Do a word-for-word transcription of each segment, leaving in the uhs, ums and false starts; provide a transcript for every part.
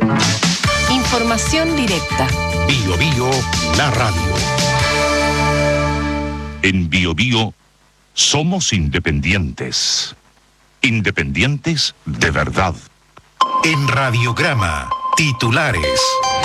Información directa. Bio Bio, la radio. En Bio Bio somos independientes. Independientes de verdad. En Radiograma, titulares.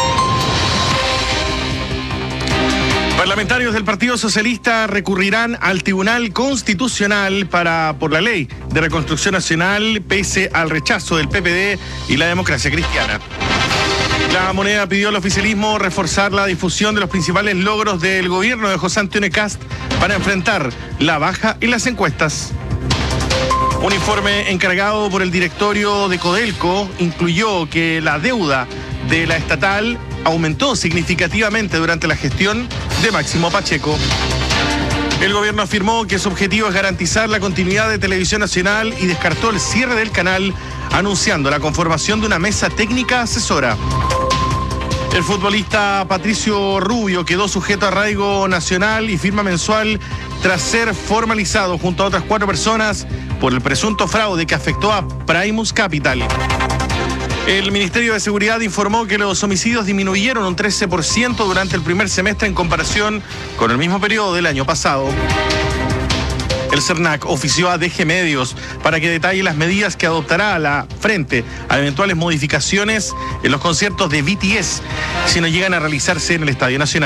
Parlamentarios del Partido Socialista recurrirán al Tribunal Constitucional para por la Ley de Reconstrucción Nacional pese al rechazo del P P D y la democracia cristiana. La Moneda pidió al oficialismo reforzar la difusión de los principales logros del gobierno de José Antonio Kast para enfrentar la baja en las encuestas. Un informe encargado por el directorio de Codelco incluyó que la deuda de la estatal aumentó significativamente durante la gestión de Máximo Pacheco. El gobierno afirmó que su objetivo es garantizar la continuidad de Televisión Nacional y descartó el cierre del canal, anunciando la conformación de una mesa técnica asesora. El futbolista Patricio Rubio quedó sujeto a arraigo nacional y firma mensual tras ser formalizado junto a otras cuatro personas por el presunto fraude que afectó a Primus Capital. El Ministerio de Seguridad informó que los homicidios disminuyeron un trece por ciento durante el primer semestre en comparación con el mismo periodo del año pasado. El CERNAC ofició a D G Medios para que detalle las medidas que adoptará a la frente a eventuales modificaciones en los conciertos de B T S si no llegan a realizarse en el Estadio Nacional.